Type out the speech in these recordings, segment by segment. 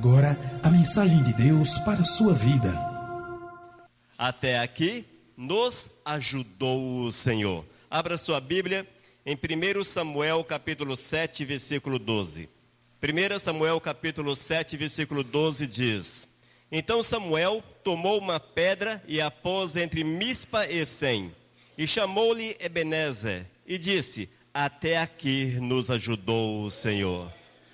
agora a mensagem de Deus para a sua vida. Até aqui nos ajudou o Senhor. Abra sua Bíblia em 1 Samuel capítulo 7, versículo 12. 1 Samuel capítulo 7, versículo 12 diz: Então Samuel tomou uma pedra e a pôs entre Mispa e Sem, e chamou-lhe Ebenezer, e disse: Até aqui nos ajudou o Senhor.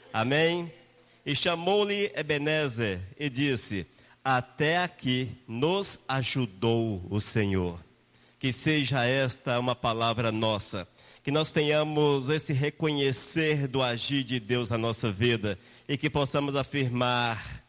Amém? E chamou-lhe Ebenezer, e disse: Até aqui nos ajudou o Senhor. Que seja esta uma palavra nossa, que nós tenhamos esse reconhecer do agir de Deus na nossa vida, e que possamos afirmar: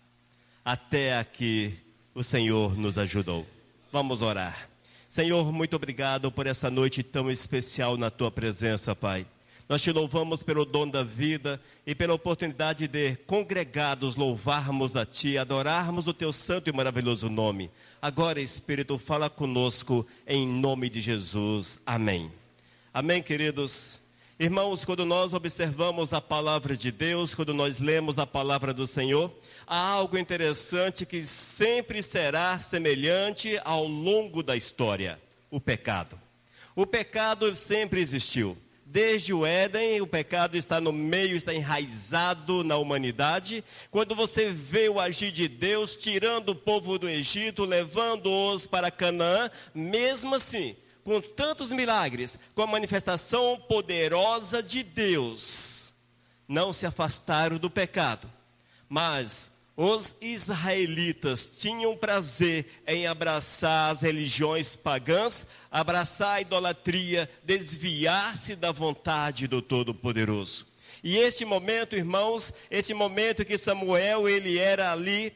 até aqui o Senhor nos ajudou. Vamos orar. Senhor, muito obrigado por essa noite tão especial na Tua presença, Pai. Nós Te louvamos pelo dom da vida e pela oportunidade de, congregados, louvarmos a Ti, adorarmos o Teu santo e maravilhoso nome. Agora, Espírito, fala conosco em nome de Jesus. Amém. Amém, queridos. Irmãos, quando nós observamos a palavra de Deus, quando nós lemos a palavra do Senhor, há algo interessante que sempre será semelhante ao longo da história: o pecado. O pecado sempre existiu. Desde o Éden, o pecado está no meio, está enraizado na humanidade. Quando você vê o agir de Deus, tirando o povo do Egito, levando-os para Canaã, mesmo assim, com tantos milagres, com a manifestação poderosa de Deus, não se afastaram do pecado. Mas os israelitas tinham prazer em abraçar as religiões pagãs, abraçar a idolatria, desviar-se da vontade do Todo-Poderoso. E este momento, irmãos, esse momento que Samuel, ele era ali,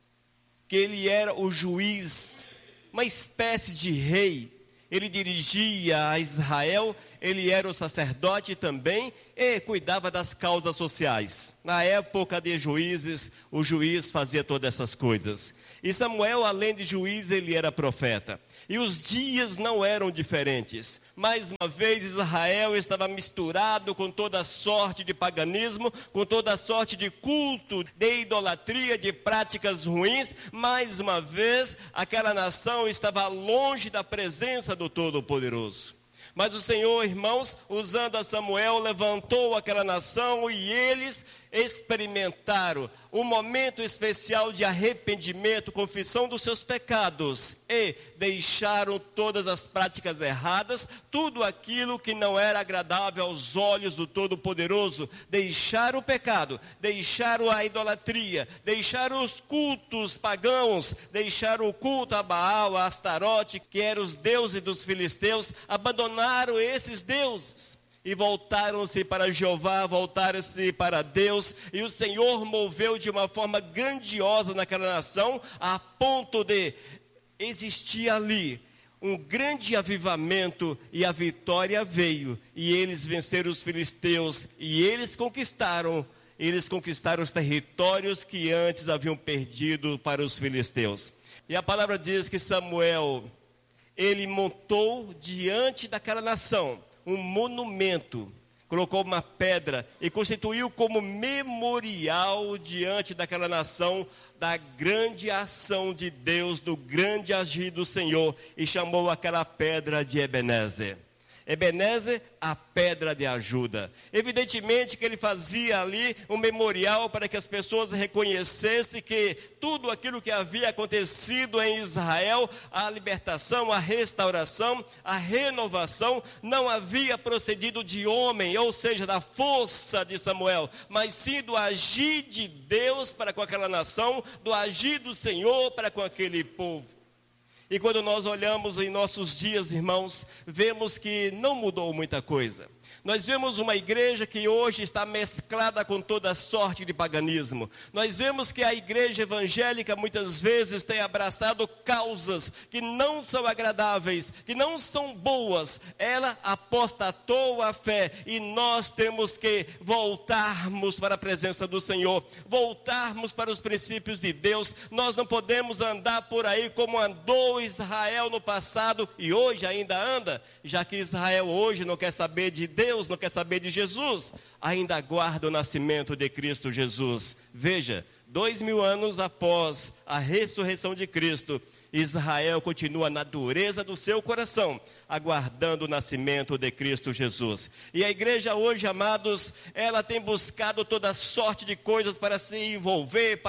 que ele era o juiz, uma espécie de rei. Ele dirigia a Israel, ele era o sacerdote também e cuidava das causas sociais. Na época de juízes, o juiz fazia todas essas coisas. E Samuel, além de juiz, ele era profeta. E os dias não eram diferentes. Mais uma vez, Israel estava misturado com toda sorte de paganismo, com toda sorte de culto, de idolatria, de práticas ruins. Mais uma vez, aquela nação estava longe da presença do Todo-Poderoso. Mas o Senhor, irmãos, usando a Samuel, levantou aquela nação e eles experimentaram um momento especial de arrependimento, confissão dos seus pecados e deixaram todas as práticas erradas, tudo aquilo que não era agradável aos olhos do Todo-Poderoso. Deixaram o pecado, deixaram a idolatria, deixaram os cultos pagãos, deixaram o culto a Baal, a Astarote, que eram os deuses dos filisteus, abandonaram esses deuses. E voltaram-se para Jeová, voltaram-se para Deus, e o Senhor moveu de uma forma grandiosa naquela nação, a ponto de existir ali um grande avivamento, e a vitória veio, e eles venceram os filisteus, e eles conquistaram os territórios que antes haviam perdido para os filisteus. E a palavra diz que Samuel, ele montou diante daquela nação um monumento, colocou uma pedra e constituiu como memorial diante daquela nação da grande ação de Deus, do grande agir do Senhor, e chamou aquela pedra de Ebenezer. Ebenezer, a pedra de ajuda. Evidentemente que ele fazia ali um memorial para que as pessoas reconhecessem que tudo aquilo que havia acontecido em Israel, a libertação, a restauração, a renovação, não havia procedido de homem, ou seja, da força de Samuel, mas sim do agir de Deus para com aquela nação, do agir do Senhor para com aquele povo. E quando nós olhamos em nossos dias, irmãos, vemos que não mudou muita coisa. Nós vemos uma igreja que hoje está mesclada com toda sorte de paganismo. Nós vemos que a igreja evangélica muitas vezes tem abraçado causas que não são agradáveis, que não são boas. Ela apostatou a fé e nós temos que voltarmos para a presença do Senhor, voltarmos para os princípios de Deus. Nós não podemos andar por aí como andou Israel no passado e hoje ainda anda, já que Israel hoje não quer saber de Deus, não quer saber de Jesus, ainda aguarda o nascimento de Cristo Jesus. Veja, 2000 anos após a ressurreição de Cristo, Israel continua na dureza do seu coração, aguardando o nascimento de Cristo Jesus. E a igreja hoje, amados, ela tem buscado toda sorte de coisas para se envolver,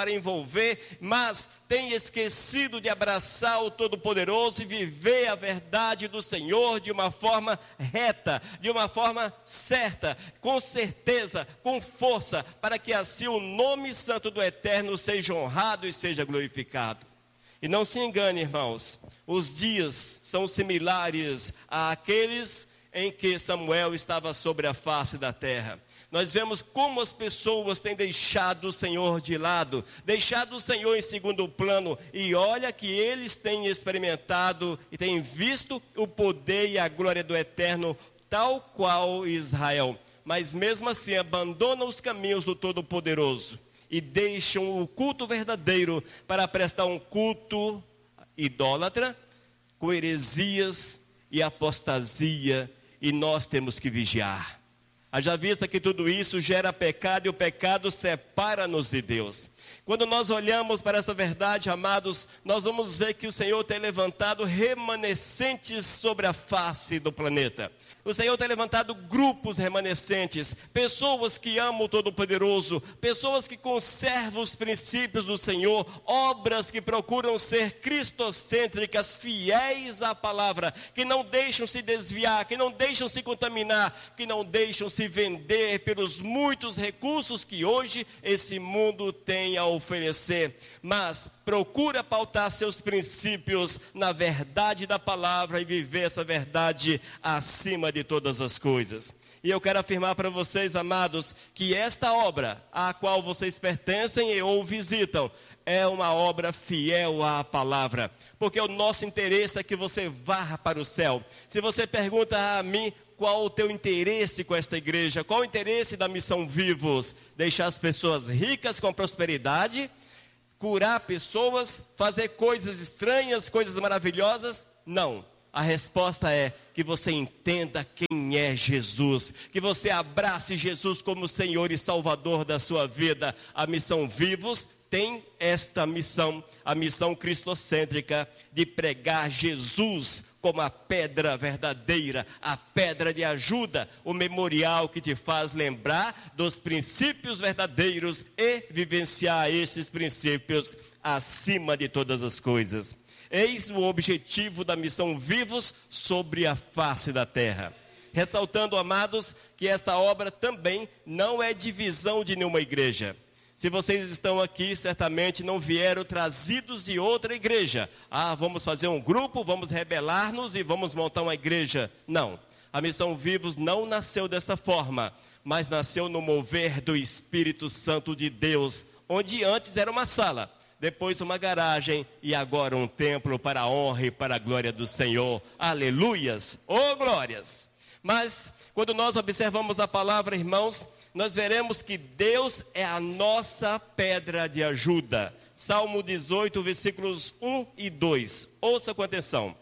mas tem esquecido de abraçar o Todo-Poderoso e viver a verdade do Senhor de uma forma reta, de uma forma certa, com certeza, com força, para que assim o nome santo do Eterno seja honrado e seja glorificado. E não se engane, irmãos, os dias são similares àqueles em que Samuel estava sobre a face da terra. Nós vemos como as pessoas têm deixado o Senhor de lado, deixado o Senhor em segundo plano, e olha que eles têm experimentado e têm visto o poder e a glória do Eterno, tal qual Israel. Mas mesmo assim abandonam os caminhos do Todo-Poderoso e deixam o culto verdadeiro para prestar um culto idólatra, com heresias e apostasia, e nós temos que vigiar. Haja vista que tudo isso gera pecado, e o pecado separa-nos de Deus. Quando nós olhamos para essa verdade, amados, nós vamos ver que o Senhor tem levantado remanescentes sobre a face do planeta. O Senhor tem levantado grupos remanescentes, pessoas que amam o Todo-Poderoso, pessoas que conservam os princípios do Senhor, obras que procuram ser cristocêntricas, fiéis à palavra, que não deixam se desviar, que não deixam se contaminar, que não deixam se vender pelos muitos recursos que hoje esse mundo tem a oferecer, mas procura pautar seus princípios na verdade da palavra e viver essa verdade acima de todas as coisas. E eu quero afirmar para vocês, amados, que esta obra a qual vocês pertencem ou visitam é uma obra fiel à palavra, porque o nosso interesse é que você vá para o céu. Se você pergunta a mim, qual o teu interesse com esta igreja? Qual o interesse da Missão Vivos? Deixar as pessoas ricas com prosperidade, curar pessoas, fazer coisas estranhas, coisas maravilhosas? Não. A resposta é que você entenda quem é Jesus, que você abrace Jesus como Senhor e Salvador da sua vida. A Missão Vivos tem esta missão, a missão cristocêntrica de pregar Jesus como a pedra verdadeira, a pedra de ajuda, o memorial que te faz lembrar dos princípios verdadeiros e vivenciar esses princípios acima de todas as coisas. Eis o objetivo da Missão Vivos sobre a face da terra. Ressaltando, amados, que essa obra também não é divisão de nenhuma igreja. Se vocês estão aqui, certamente não vieram trazidos de outra igreja. Vamos fazer um grupo, vamos rebelar-nos e vamos montar uma igreja. Não, a Missão Vivos não nasceu dessa forma, mas nasceu no mover do Espírito Santo de Deus, onde antes era uma sala, depois uma garagem e agora um templo para a honra e para a glória do Senhor. Aleluias! Oh, glórias! Mas quando nós observamos a palavra, irmãos, nós veremos que Deus é a nossa pedra de ajuda. Salmo 18, versículos 1 e 2. Ouça com atenção.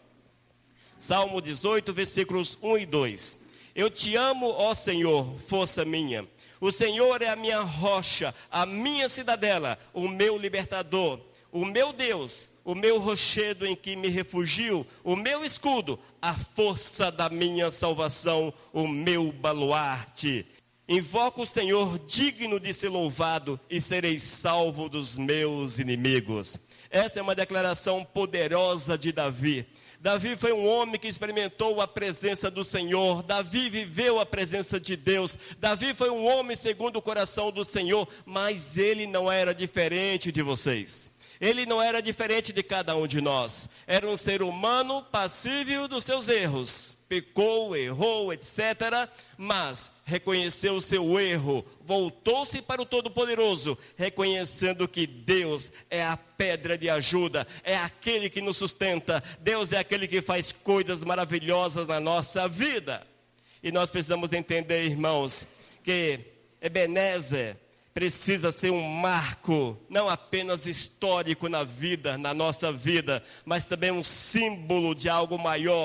Salmo 18, versículos 1 e 2. Eu te amo, ó Senhor, força minha. O Senhor é a minha rocha, a minha cidadela, o meu libertador, o meu Deus, o meu rochedo em que me refugio, o meu escudo, a força da minha salvação, o meu baluarte. Invoco o Senhor digno de ser louvado e serei salvo dos meus inimigos. Essa é uma declaração poderosa de Davi. Davi foi um homem que experimentou a presença do Senhor. Davi viveu a presença de Deus. Davi foi um homem segundo o coração do Senhor, mas ele não era diferente de vocês. Ele não era diferente de cada um de nós. Era um ser humano passível dos seus erros. Pecou, errou, etc. Mas reconheceu o seu erro, voltou-se para o Todo-Poderoso, reconhecendo que Deus é a pedra de ajuda, é aquele que nos sustenta. Deus é aquele que faz coisas maravilhosas na nossa vida. E nós precisamos entender, irmãos, que Ebenezer precisa ser um marco, não apenas histórico na vida, na nossa vida, mas também um símbolo de algo maior,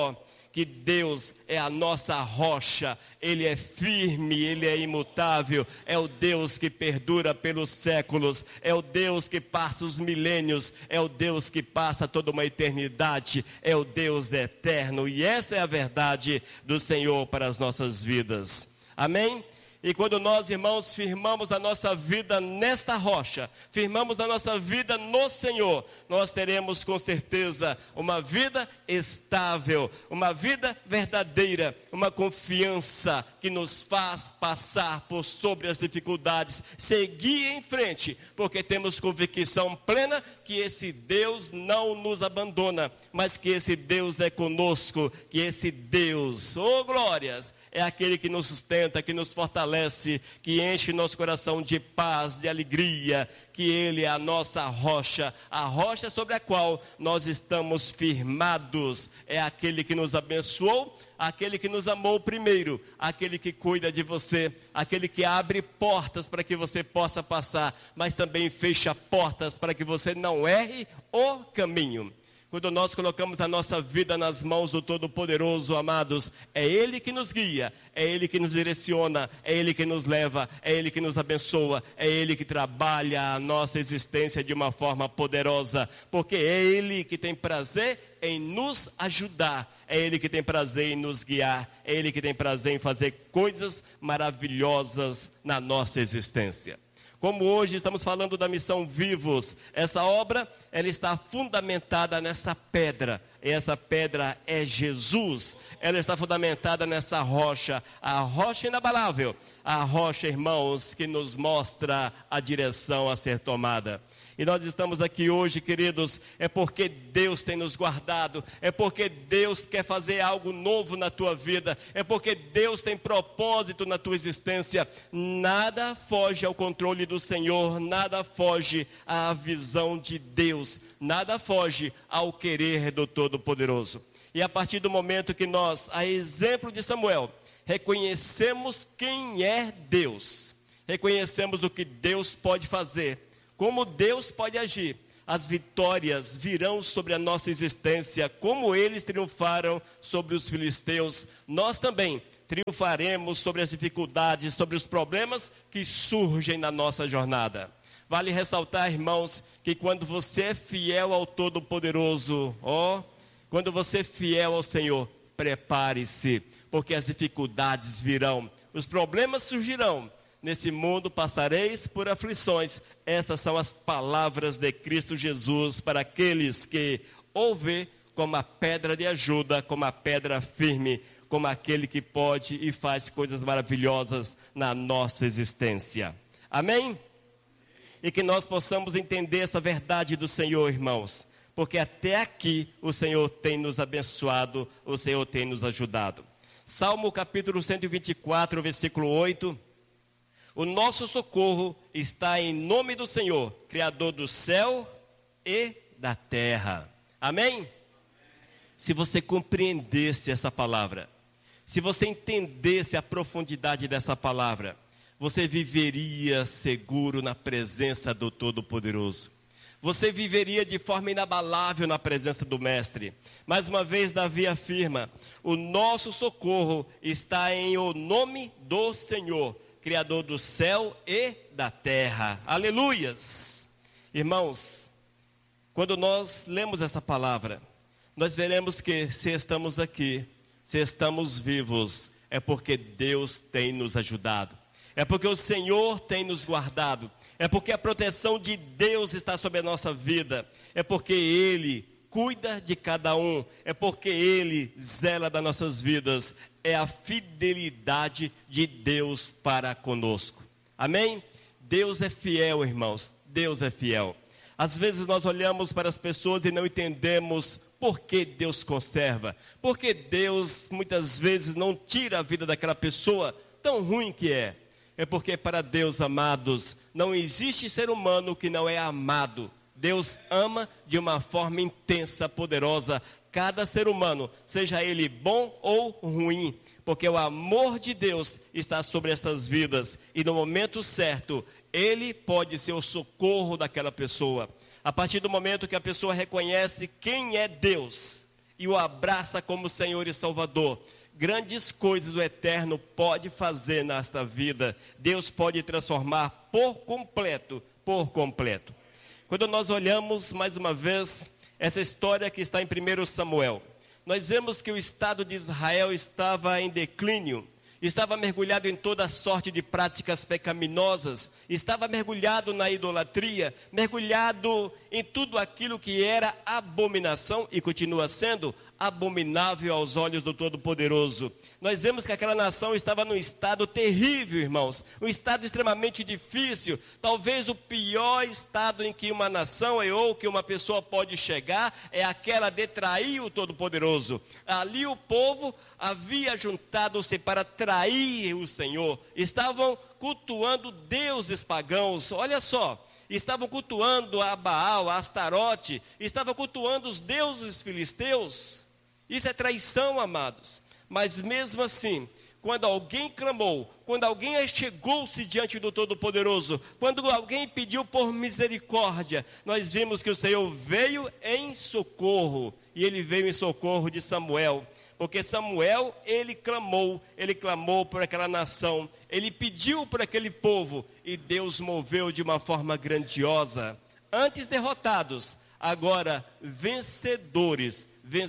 que Deus é a nossa rocha, Ele é firme, Ele é imutável, é o Deus que perdura pelos séculos, é o Deus que passa os milênios, é o Deus que passa toda uma eternidade, é o Deus eterno, e essa é a verdade do Senhor para as nossas vidas. Amém? E quando nós, irmãos, firmamos a nossa vida nesta rocha, firmamos a nossa vida no Senhor, nós teremos com certeza uma vida estável, uma vida verdadeira, uma confiança que nos faz passar por sobre as dificuldades, seguir em frente, porque temos convicção plena que esse Deus não nos abandona, mas que esse Deus é conosco, que esse Deus, oh glórias, é aquele que nos sustenta, que nos fortalece, que enche nosso coração de paz, de alegria, que Ele é a nossa rocha, a rocha sobre a qual nós estamos firmados, é aquele que nos abençoou, aquele que nos amou primeiro, aquele que cuida de você, aquele que abre portas para que você possa passar, mas também fecha portas para que você não erre o caminho. Quando nós colocamos a nossa vida nas mãos do Todo-Poderoso, amados, é Ele que nos guia, é Ele que nos direciona, é Ele que nos leva, é Ele que nos abençoa, é Ele que trabalha a nossa existência de uma forma poderosa, porque é Ele que tem prazer em nos ajudar, é Ele que tem prazer em nos guiar, é Ele que tem prazer em fazer coisas maravilhosas na nossa existência. Como hoje estamos falando da missão Vivos, essa obra, ela está fundamentada nessa pedra. E essa pedra é Jesus. Ela está fundamentada nessa rocha, a rocha inabalável. A rocha, irmãos, que nos mostra a direção a ser tomada. E nós estamos aqui hoje, queridos, é porque Deus tem nos guardado, é porque Deus quer fazer algo novo na tua vida, é porque Deus tem propósito na tua existência. Nada foge ao controle do Senhor, nada foge à visão de Deus, nada foge ao querer do Todo-Poderoso. E a partir do momento que nós, a exemplo de Samuel, reconhecemos quem é Deus, reconhecemos o que Deus pode fazer, como Deus pode agir, as vitórias virão sobre a nossa existência, como eles triunfaram sobre os filisteus, nós também triunfaremos sobre as dificuldades, sobre os problemas que surgem na nossa jornada. Vale ressaltar, irmãos, que quando você é fiel ao Todo-Poderoso, quando você é fiel ao Senhor, prepare-se, porque as dificuldades virão, os problemas surgirão. Nesse mundo passareis por aflições. Essas são as palavras de Cristo Jesus para aqueles que ouvem como a pedra de ajuda, como a pedra firme, como aquele que pode e faz coisas maravilhosas na nossa existência. Amém? E que nós possamos entender essa verdade do Senhor, irmãos, porque até aqui o Senhor tem nos abençoado, o Senhor tem nos ajudado. Salmo capítulo 124, versículo 8. O nosso socorro está em nome do Senhor, Criador do céu e da terra. Amém? Se você compreendesse essa palavra, se você entendesse a profundidade dessa palavra, você viveria seguro na presença do Todo-Poderoso. Você viveria de forma inabalável na presença do Mestre. Mais uma vez, Davi afirma: o nosso socorro está em o nome do Senhor, Criador do céu e da terra. Aleluias! Irmãos, quando nós lemos essa palavra, nós veremos que se estamos aqui, se estamos vivos, é porque Deus tem nos ajudado, é porque o Senhor tem nos guardado, é porque a proteção de Deus está sobre a nossa vida, é porque Ele cuida de cada um, é porque Ele zela das nossas vidas, é a fidelidade de Deus para conosco. Amém? Deus é fiel, irmãos, Deus é fiel. Às vezes nós olhamos para as pessoas e não entendemos por que Deus conserva, porque Deus muitas vezes não tira a vida daquela pessoa tão ruim que é. É porque para Deus, amados, não existe ser humano que não é amado. Deus ama de uma forma intensa, poderosa, cada ser humano, seja ele bom ou ruim, porque o amor de Deus está sobre estas vidas, e no momento certo, Ele pode ser o socorro daquela pessoa. A partir do momento que a pessoa reconhece quem é Deus, e o abraça como Senhor e Salvador, grandes coisas o Eterno pode fazer nesta vida. Deus pode transformar por completo, por completo. Quando nós olhamos mais uma vez essa história que está em 1 Samuel, nós vemos que o Estado de Israel estava em declínio, estava mergulhado em toda sorte de práticas pecaminosas, estava mergulhado na idolatria, mergulhado em tudo aquilo que era abominação e continua sendo abominável aos olhos do Todo-Poderoso. Nós vemos que aquela nação estava num estado terrível, irmãos, um estado extremamente difícil, talvez o pior estado em que uma nação ou que uma pessoa pode chegar é aquela de trair o Todo-Poderoso. Ali o povo havia juntado-se para trair o Senhor, estavam cultuando deuses pagãos, olha só, estavam cultuando a Baal, a Astarote, estavam cultuando os deuses filisteus. Isso é traição, amados. Mas mesmo assim, quando alguém clamou, quando alguém chegou-se diante do Todo-Poderoso, quando alguém pediu por misericórdia, nós vimos que o Senhor veio em socorro, e ele veio em socorro de Samuel, porque Samuel, ele clamou por aquela nação, ele pediu por aquele povo, e Deus moveu de uma forma grandiosa. Antes derrotados, agora vencedores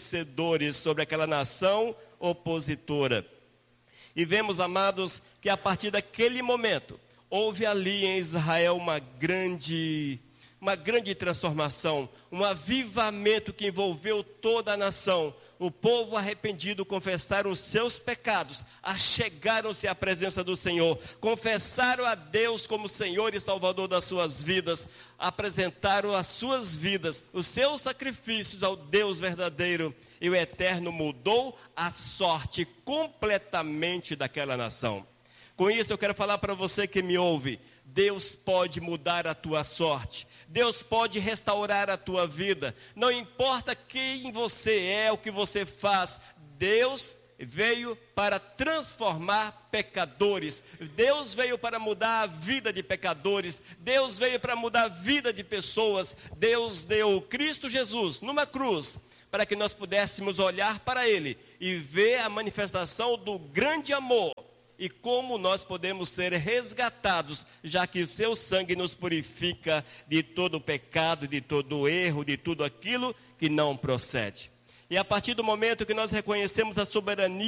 sobre aquela nação opositora. E vemos, amados, que a partir daquele momento, houve ali em Israel uma grande transformação, um avivamento que envolveu toda a nação. O povo arrependido confessaram os seus pecados, achegaram-se à presença do Senhor, confessaram a Deus como Senhor e Salvador das suas vidas, apresentaram as suas vidas, os seus sacrifícios ao Deus verdadeiro, e o Eterno mudou a sorte completamente daquela nação. Com isso eu quero falar para você que me ouve, Deus pode mudar a tua sorte, Deus pode restaurar a tua vida, não importa quem você é, o que você faz, Deus veio para transformar pecadores, Deus veio para mudar a vida de pecadores, Deus veio para mudar a vida de pessoas, Deus deu Cristo Jesus numa cruz, para que nós pudéssemos olhar para Ele e ver a manifestação do grande amor, e como nós podemos ser resgatados, já que o seu sangue nos purifica de todo pecado, de todo erro, de tudo aquilo que não procede. E a partir do momento que nós reconhecemos a soberania